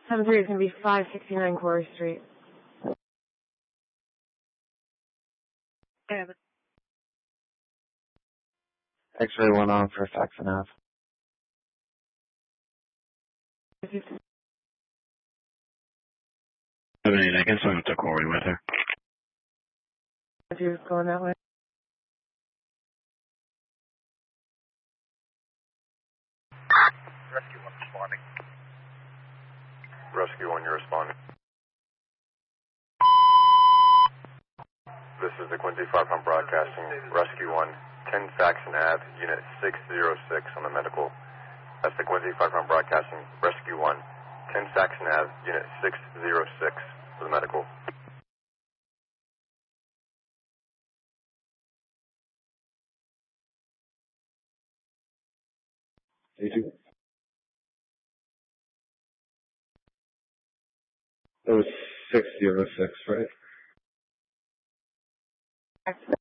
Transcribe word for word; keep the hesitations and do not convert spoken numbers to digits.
seven three is going to be five sixty-nine Quarry Street. Yeah. X-ray one on for Saxon Ave. seven eight, I can swim up to Quarry with her. If you're going that way. Rescue one responding. Rescue one, you're responding. This is the Quincy five Pump Broadcasting. Rescue one, ten Saxon Ave, Unit six zero six on the medical. That's the Quincy five Pump Broadcasting. Rescue one, ten Saxon Ave, Unit six zero six for the medical. Did you? It was six zero six, right?